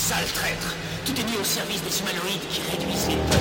Sale traître. Tout est mis au service des humanoïdes qui réduisent les peuples